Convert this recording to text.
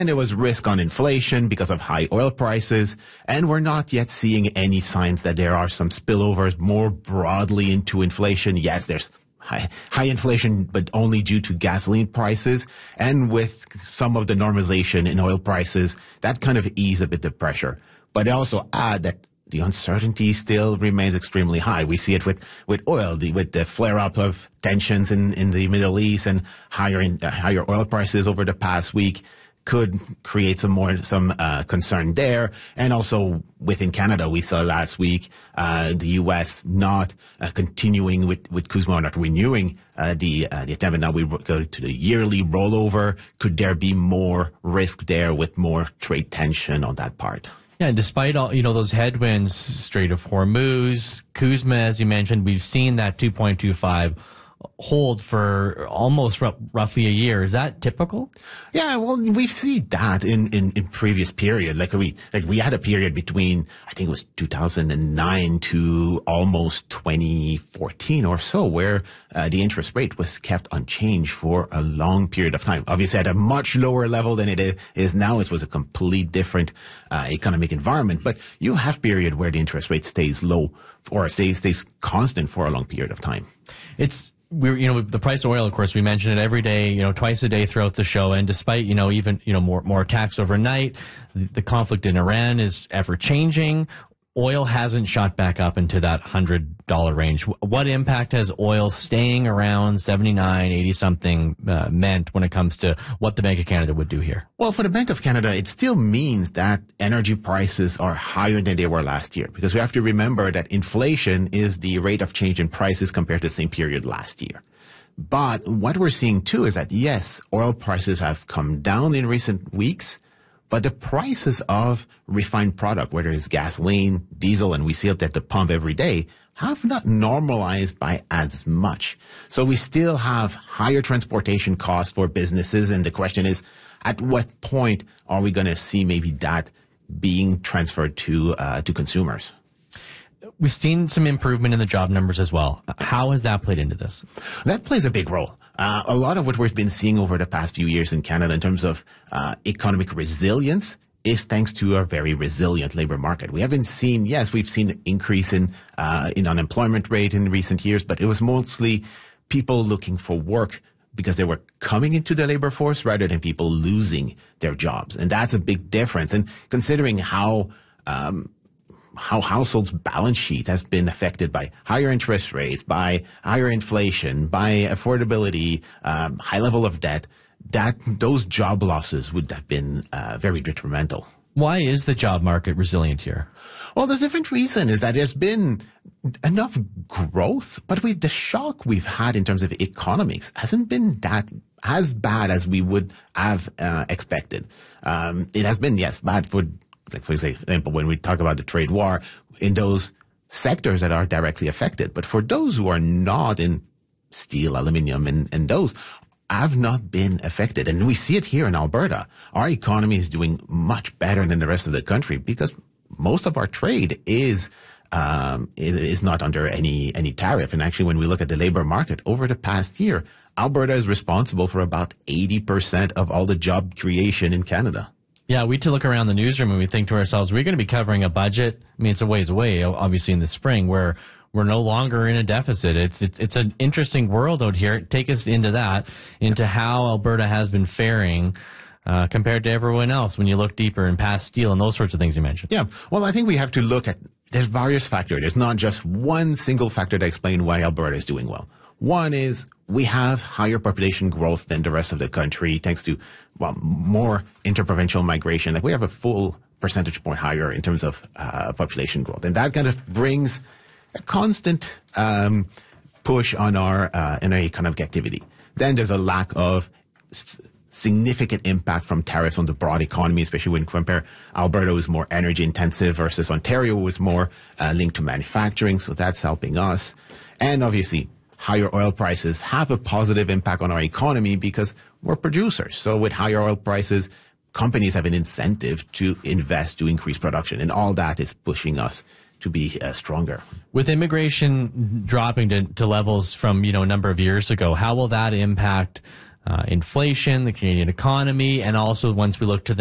And there was risk on inflation because of high oil prices. And we're not yet seeing any signs that there are some spillovers more broadly into inflation. Yes, there's high inflation, but only due to gasoline prices. And with some of the normalization in oil prices, that kind of eased a bit the pressure. But I also add that the uncertainty still remains extremely high. We see it with oil, with the flare-up of tensions in the Middle East and higher oil prices over the past week could create some concern there. And also within Canada, we saw last week the U.S. not continuing with CUSMA, not renewing the attempt. Now we go to the yearly rollover. Could there be more risk there with more trade tension on that part? Yeah, and despite all, those headwinds, Strait of Hormuz, CUSMA, as you mentioned, we've seen that 2.25 hold for almost roughly a year. Is that typical? Yeah, well, we've seen that in previous periods. We had a period between, I think it was 2009 to almost 2014 or so, where the interest rate was kept unchanged for a long period of time. Obviously at a much lower level than it is now. It was a complete different economic environment, but you have period where the interest rate stays low or stays constant for a long period of time. The price of oil, of course, we mention it every day, twice a day throughout the show. And despite, even, more attacks overnight, the conflict in Iran is ever changing. Oil hasn't shot back up into that $100 range. What impact has oil staying around 79, 80 something meant when it comes to what the Bank of Canada would do here? Well, for the Bank of Canada, it still means that energy prices are higher than they were last year, because we have to remember that inflation is the rate of change in prices compared to the same period last year. But what we're seeing too is that, yes, oil prices have come down in recent weeks, but the prices of refined product, whether it's gasoline, diesel, and we see it at the pump every day, have not normalized by as much. So we still have higher transportation costs for businesses. And the question is, at what point are we going to see maybe that being transferred to consumers? We've seen some improvement in the job numbers as well. How has that played into this? That plays a big role. A lot of what we've been seeing over the past few years in Canada in terms of economic resilience is thanks to a very resilient labor market. We haven't seen, we've seen an increase in unemployment rate in recent years, but it was mostly people looking for work because they were coming into the labor force rather than people losing their jobs. And that's a big difference. And considering how households' balance sheet has been affected by higher interest rates, by higher inflation, by affordability, high level of debt, that those job losses would have been very detrimental. Why is the job market resilient here? Well, there's a different reason is that there's been enough growth, but the shock we've had in terms of economics hasn't been that as bad as we would have expected. It has been, bad for example, when we talk about the trade war, in those sectors that are directly affected. But for those who are not in steel, aluminum, and those have not been affected. And we see it here in Alberta. Our economy is doing much better than the rest of the country because most of our trade is not under any tariff. And actually, when we look at the labor market over the past year, Alberta is responsible for about 80% of all the job creation in Canada. Yeah, we to look around the newsroom and we think to ourselves, we're going to be covering a budget. I mean, it's a ways away, obviously in the spring, where we're no longer in a deficit. It's an interesting world out here. Take us into how Alberta has been faring compared to everyone else when you look deeper and past steel and those sorts of things you mentioned. Yeah, well, I think we have to look at, there's various factors. There's not just one single factor to explain why Alberta is doing well. One is we have higher population growth than the rest of the country thanks to, more interprovincial migration. We have a full percentage point higher in terms of population growth. And that kind of brings a constant push on our economic activity. Then there's a lack of significant impact from tariffs on the broad economy, especially when you compare Alberta is more energy intensive versus Ontario was more linked to manufacturing. So that's helping us. And obviously, higher oil prices have a positive impact on our economy because we're producers. So with higher oil prices, companies have an incentive to invest to increase production. And all that is pushing us to be stronger. With immigration dropping to levels from, a number of years ago, how will that impact inflation, the Canadian economy, and also once we look to the